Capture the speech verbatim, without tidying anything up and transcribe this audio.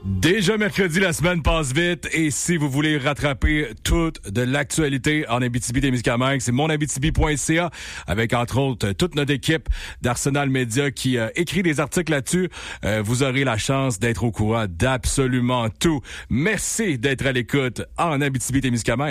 Déjà mercredi, la semaine passe vite et si vous voulez rattraper toute de l'actualité en Abitibi-Témiscamingue, c'est mon abitibi point c a avec entre autres toute notre équipe d'Arsenal Média qui euh, écrit des articles là-dessus. Euh, vous aurez la chance d'être au courant d'absolument tout. Merci d'être à l'écoute en Abitibi-Témiscamingue.